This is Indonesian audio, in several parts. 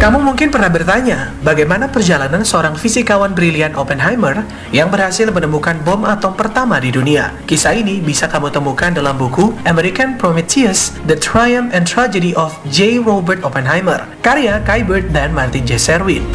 Kamu mungkin pernah bertanya, bagaimana perjalanan seorang fisikawan brilian Oppenheimer yang berhasil menemukan bom atom pertama di dunia. Kisah ini bisa kamu temukan dalam buku American Prometheus: The Triumph and Tragedy of J. Robert Oppenheimer, karya Kai Bird dan Martin J. Sherwin.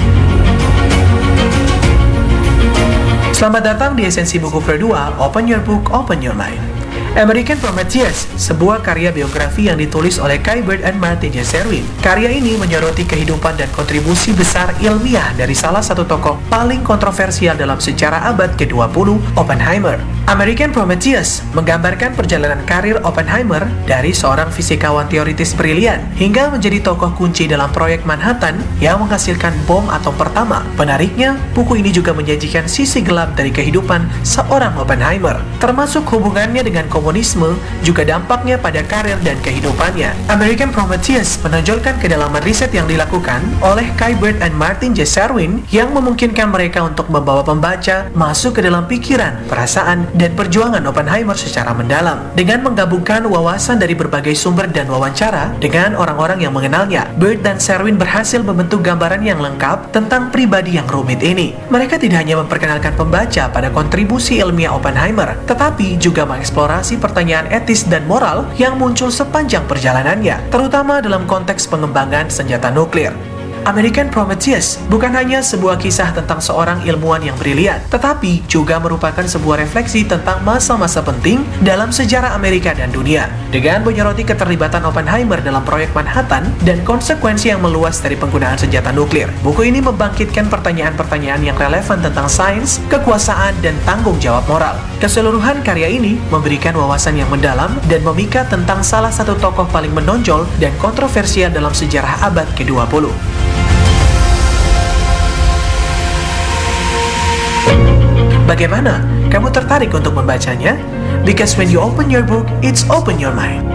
Selamat datang di esensi buku kedua, Open Your Book, Open Your Mind. American Prometheus, sebuah karya biografi yang ditulis oleh Kai Bird dan Martin J. Sherwin. Karya ini menyoroti kehidupan dan kontribusi besar ilmiah dari salah satu tokoh paling kontroversial dalam sejarah abad ke-20, Oppenheimer. American Prometheus menggambarkan perjalanan karir Oppenheimer dari seorang fisikawan teoritis brilian hingga menjadi tokoh kunci dalam proyek Manhattan yang menghasilkan bom atom pertama. Menariknya, buku ini juga menyajikan sisi gelap dari kehidupan seorang Oppenheimer, termasuk hubungannya dengan komunisme, juga dampaknya pada karir dan kehidupannya. American Prometheus menonjolkan kedalaman riset yang dilakukan oleh Kai Bird dan Martin J. Sherwin yang memungkinkan mereka untuk membawa pembaca masuk ke dalam pikiran, perasaan, dan perjuangan Oppenheimer secara mendalam. Dengan menggabungkan wawasan dari berbagai sumber dan wawancara dengan orang-orang yang mengenalnya, Bird dan Sherwin berhasil membentuk gambaran yang lengkap tentang pribadi yang rumit ini. Mereka tidak hanya memperkenalkan pembaca pada kontribusi ilmiah Oppenheimer, tetapi juga mengeksplorasi pertanyaan etis dan moral yang muncul sepanjang perjalanannya, terutama dalam konteks pengembangan senjata nuklir. American Prometheus bukan hanya sebuah kisah tentang seorang ilmuwan yang brilian, tetapi juga merupakan sebuah refleksi tentang masa-masa penting dalam sejarah Amerika dan dunia. Dengan menyoroti keterlibatan Oppenheimer dalam proyek Manhattan dan konsekuensi yang meluas dari penggunaan senjata nuklir, buku ini membangkitkan pertanyaan-pertanyaan yang relevan tentang sains, kekuasaan, dan tanggung jawab moral. Keseluruhan karya ini memberikan wawasan yang mendalam dan memikat tentang salah satu tokoh paling menonjol dan kontroversial dalam sejarah abad ke-20. Bagaimana? Kamu tertarik untuk membacanya? Because when you open your book, it's open your mind.